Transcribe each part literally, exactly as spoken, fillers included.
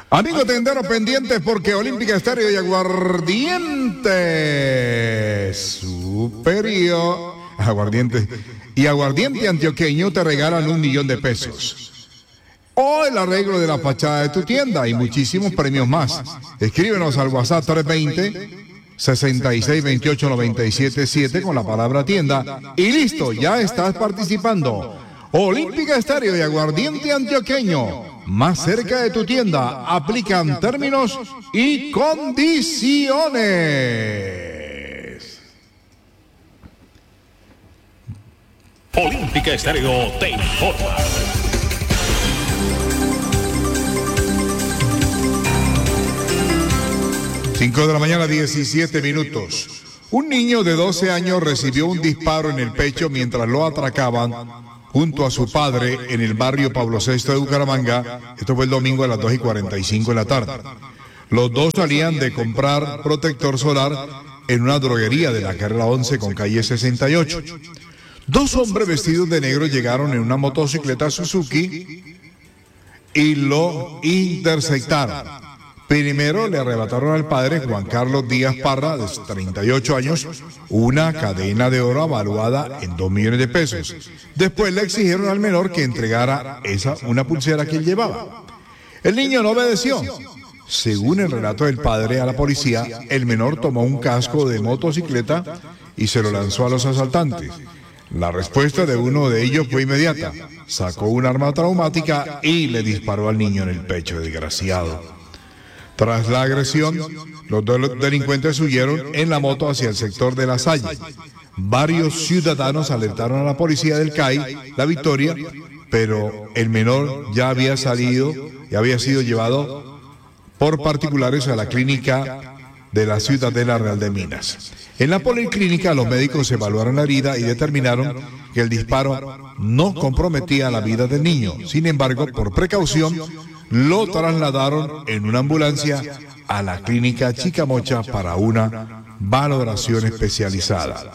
Amigo tendero, pendientes porque Olímpica Estéreo y Aguardiente Superior, Aguardiente y Aguardiente Antioqueño te regalan un millón de pesos. O el arreglo de la fachada de tu tienda y muchísimos premios más. Escríbenos al WhatsApp tres dos cero, seis seis dos ocho, nueve siete siete con la palabra tienda y listo, ya estás participando. Olímpica Estéreo y Aguardiente Antioqueño, más cerca de tu tienda, aplican términos y condiciones. Olímpica Estéreo te informa. cinco de la mañana, diecisiete minutos. Un niño de doce años recibió un disparo en el pecho mientras lo atracaban junto a su padre en el barrio Pablo sexto de Bucaramanga. Esto fue el domingo a las dos y cuarenta y cinco de la tarde. Los dos salían de comprar protector solar en una droguería de la carrera once con calle sesenta y ocho. Dos hombres vestidos de negro llegaron en una motocicleta Suzuki y lo interceptaron. Primero le arrebataron al padre, Juan Carlos Díaz Parra, de treinta y ocho años, una cadena de oro avaluada en dos millones de pesos. Después le exigieron al menor que entregara esa, una pulsera que él llevaba. El niño no obedeció. Según el relato del padre a la policía, el menor tomó un casco de motocicleta y se lo lanzó a los asaltantes. La respuesta de uno de ellos fue inmediata. Sacó un arma traumática y le disparó al niño en el pecho, desgraciado. Tras la agresión, los dos delincuentes huyeron en la moto hacia el sector de La Salle. Varios ciudadanos alertaron a la policía del C A I, La Victoria, pero el menor ya había salido y había sido llevado por particulares a la clínica de la Ciudadela Real de Minas. En la policlínica los médicos evaluaron la herida y determinaron que el disparo no comprometía la vida del niño. Sin embargo, por precaución, lo trasladaron en una ambulancia a la clínica Chicamocha para una valoración especializada.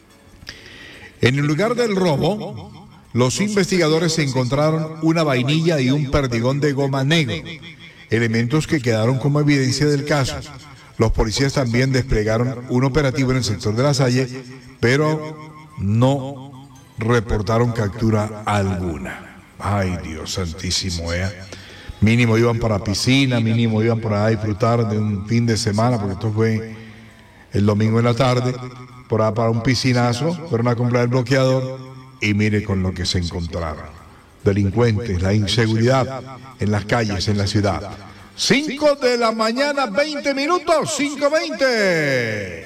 En el lugar del robo, los investigadores encontraron una vainilla y un perdigón de goma negro, elementos que quedaron como evidencia del caso. Los policías también desplegaron un operativo en el sector de La Salle, pero no reportaron captura alguna. Ay, Dios santísimo, ¿eh? Mínimo iban para piscina, mínimo iban para ahí a disfrutar de un fin de semana, porque esto fue el domingo en la tarde, por ahí para un piscinazo, fueron a comprar el bloqueador y mire con lo que se encontraron. Delincuentes, la inseguridad en las calles, en la ciudad. cinco de la mañana, veinte minutos, cinco veinte.